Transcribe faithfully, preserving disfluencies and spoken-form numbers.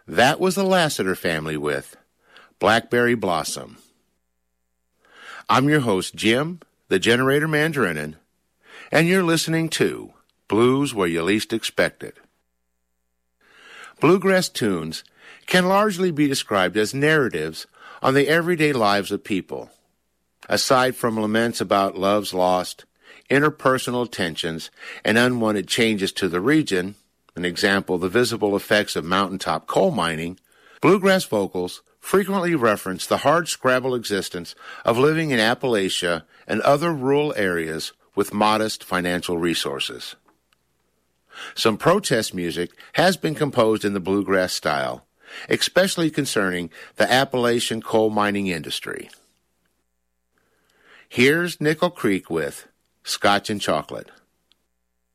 That was the Lassiter family with Blackberry Blossom. I'm your host, Jim, the Generator Mandarinin, and you're listening to Blues Where You Least Expect It. Bluegrass tunes can largely be described as narratives on the everyday lives of people. Aside from laments about loves lost, interpersonal tensions, and unwanted changes to the region, an example, the visible effects of mountaintop coal mining, bluegrass vocals frequently reference the hard-scrabble existence of living in Appalachia and other rural areas with modest financial resources. Some protest music has been composed in the bluegrass style, especially concerning the Appalachian coal mining industry. Here's Nickel Creek with Scotch and Chocolate.